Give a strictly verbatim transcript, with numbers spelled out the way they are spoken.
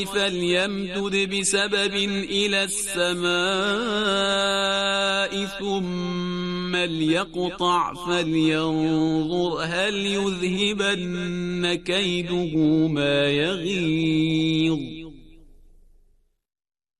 فليمدد بسبب إلى السماء ثم ليقطع فلينظر هل يذهبن كيده ما يغيظ